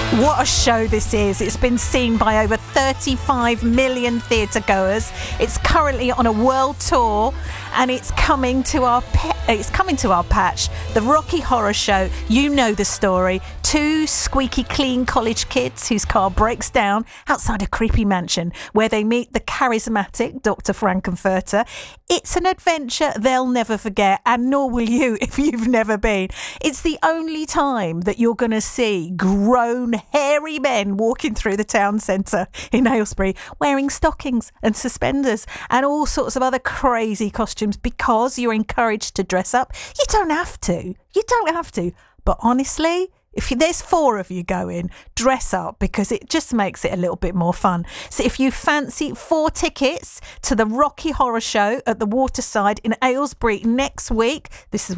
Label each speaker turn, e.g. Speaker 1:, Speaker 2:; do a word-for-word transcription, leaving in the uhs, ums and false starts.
Speaker 1: What a show this is. It's been seen by over thirty-five million theatre goers. It's currently on a world tour and it's coming to our pe- it's coming to our patch. The Rocky Horror Show. You know the story. Two squeaky clean college kids whose car breaks down outside a creepy mansion where they meet the charismatic Doctor Frankenfurter. It's an adventure they'll never forget, and nor will you if you've never been. It's the only time that you're going to see grown, hairy men walking through the town centre in Aylesbury wearing stockings and suspenders and all sorts of other crazy costumes because you're encouraged to dress up. You don't have to. You don't have to. But honestly, if you, there's four of you going, dress up because it just makes it a little bit more fun. So if you fancy four tickets to the Rocky Horror Show at the Waterside in Aylesbury next week, this is